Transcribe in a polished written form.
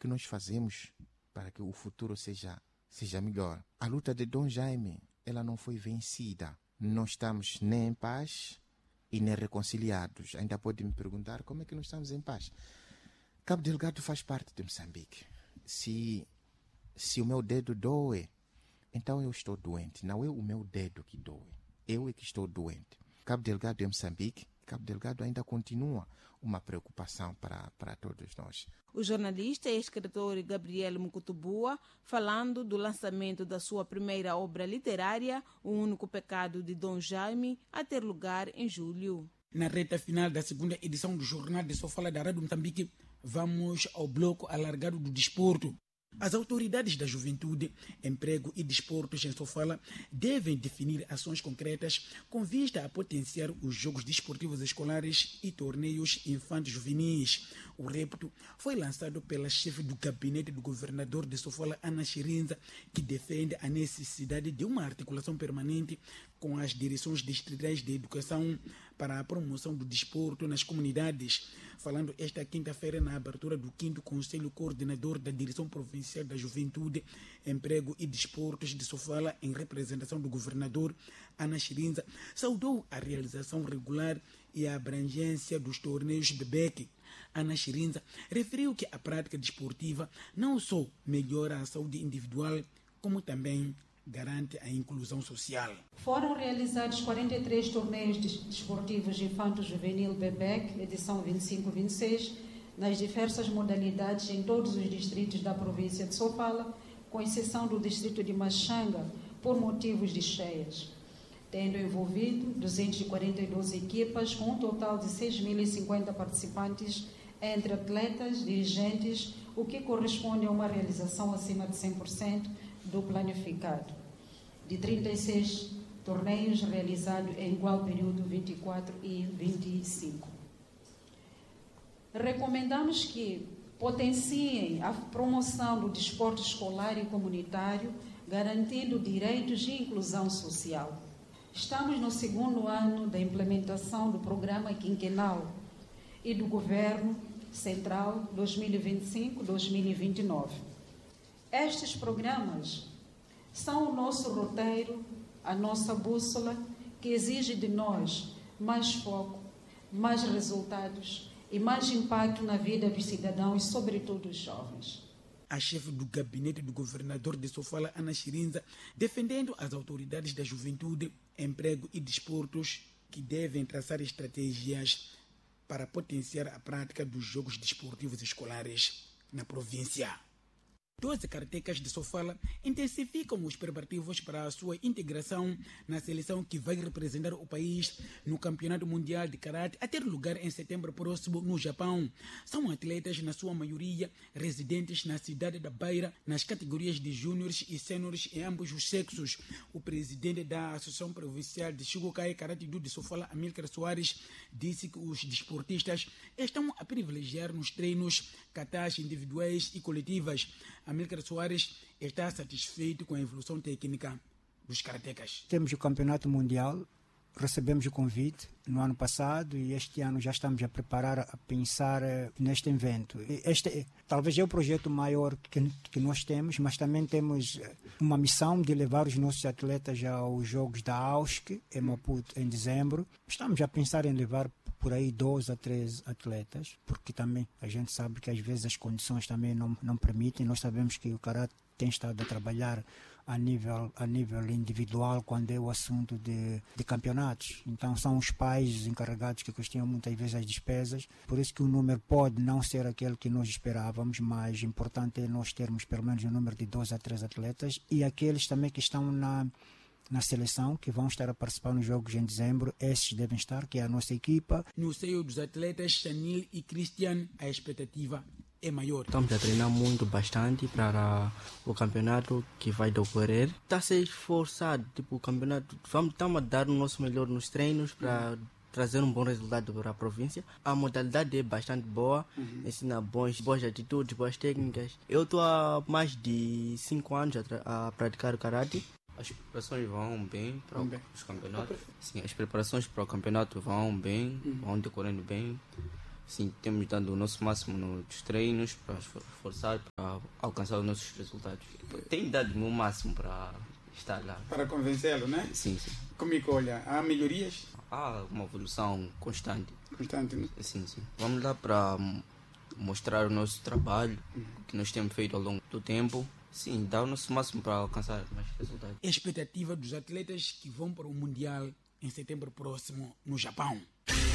que nós fazemos para que o futuro seja melhor. A luta de Dom Jaime, ela não foi vencida. Não estamos nem em paz e nem reconciliados. Ainda pode me perguntar como é que nós estamos em paz. Cabo Delgado faz parte de Moçambique. Se o meu dedo doe, então eu estou doente. Não é o meu dedo que doe. Eu é que estou doente. Cabo Delgado é Moçambique. Cabo Delgado ainda continua uma preocupação para todos nós. O jornalista e escritor Gabriel Mukutubua, falando do lançamento da sua primeira obra literária, O Único Pecado de Dom Jaime, a ter lugar em julho. Na reta final da segunda edição do Jornal de Sofala da Rádio Moçambique, vamos ao bloco alargado do desporto. As autoridades da juventude, emprego e desportos em Sofala devem definir ações concretas com vista a potenciar os jogos desportivos escolares e torneios infantis juvenis. O repto foi lançado pela chefe do gabinete do governador de Sofala, Ana Chirinza, que defende a necessidade de uma articulação permanente com as direções distritais de educação para a promoção do desporto nas comunidades. Falando esta quinta-feira na abertura do 5º Conselho Coordenador da Direção Provincial da Juventude, Emprego e Desportos de Sofala, em representação do governador, Ana Chirinza saudou a realização regular e a abrangência dos torneios BEBEC. Ana Chirinza referiu que a prática desportiva não só melhora a saúde individual, como também garante a inclusão social. Foram realizados 43 torneios desportivos infanto-juvenil BEBEC, edição 25-26, nas diversas modalidades em todos os distritos da província de Sofala, com exceção do distrito de Machanga, por motivos de cheias, tendo envolvido 242 equipas, com um total de 6.050 participantes, entre atletas, dirigentes, o que corresponde a uma realização acima de 100% do planificado, de 36 torneios realizados em igual período 24 e 25. Recomendamos que potenciem a promoção do desporto escolar e comunitário, garantindo direitos e inclusão social. Estamos no 2º ano da implementação do Programa Quinquenal e do Governo Central 2025-2029. Estes programas são o nosso roteiro, a nossa bússola, que exige de nós mais foco, mais resultados e mais impacto na vida dos cidadãos, sobretudo dos jovens. A chefe do gabinete do governador de Sofala, Ana Chirinza, defendendo as autoridades da juventude, emprego e desportos que devem traçar estratégias para potenciar a prática dos jogos desportivos escolares na província. 12 karatecas de Sofala intensificam os preparativos para a sua integração na seleção que vai representar o país no Campeonato Mundial de Karate a ter lugar em setembro próximo no Japão. São atletas, na sua maioria, residentes na cidade da Beira, nas categorias de júniores e sêniores em ambos os sexos. O presidente da Associação Provincial de Shigokai Karate Do de Sofala, Amílcar Soares, disse que os desportistas estão a privilegiar nos treinos katas individuais e coletivas. Amílcar Soares está satisfeito com a evolução técnica dos karatecas. Temos o Campeonato Mundial, recebemos o convite no ano passado e este ano já estamos a preparar, a pensar neste evento. Este talvez é o projeto maior que nós temos, mas também temos uma missão de levar os nossos atletas aos Jogos da AUSC em Maputo em dezembro. Estamos a pensar em levar por aí 12 a 13 atletas, porque também a gente sabe que às vezes as condições também não permitem. Nós sabemos que o Karate tem estado a trabalhar a nível individual quando é o assunto de campeonatos. Então são os pais encarregados que custam muitas vezes as despesas, por isso que o número pode não ser aquele que nós esperávamos, mas importante é nós termos pelo menos um número de 12 a 13 atletas e aqueles também que estão na seleção, que vão estar a participar nos jogos em dezembro, esses devem estar, que é a nossa equipa. No seio dos atletas Chanil e Christian, a expectativa é maior. Estamos a treinar bastante para o campeonato que vai decorrer. Está a ser esforçado, o campeonato, estamos a dar o nosso melhor nos treinos para trazer um bom resultado para a província. A modalidade é bastante boa, ensina boas atitudes, boas técnicas. Eu estou há mais de 5 anos a praticar o karate. As preparações vão bem para os campeonatos. Sim, as preparações para o campeonato vão bem, vão decorrendo bem. Sim, temos dado o nosso máximo nos treinos para esforçar, para alcançar os nossos resultados. Tenho dado o meu máximo para estar lá. Para convencê-lo, né? Sim, sim. Comigo, olha, há melhorias? Há uma evolução constante. Constante, né? Sim, sim. Vamos lá para mostrar o nosso trabalho, o que nós temos feito ao longo do tempo. Sim, dá o nosso máximo para alcançar mais resultados. A expectativa dos atletas que vão para o Mundial em setembro próximo no Japão.